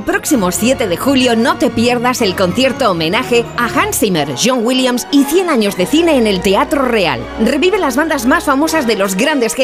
próximo 7 de julio no te pierdas el concierto homenaje a Hans Zimmer, John Williams y 100 años de cine en el Teatro Real. Revive las bandas más famosas de los grandes